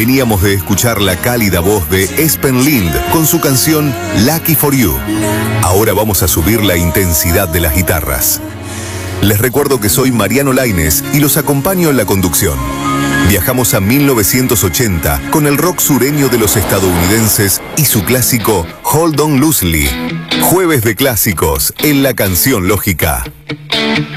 Veníamos de escuchar la cálida voz de Espen Lind con su canción Lucky for You. Ahora vamos a subir la intensidad de las guitarras. Les recuerdo que soy Mariano Lainez y los acompaño en la conducción. Viajamos a 1980 con el rock sureño de los estadounidenses y su clásico Hold On Loosely. Jueves de clásicos en La Canción Lógica.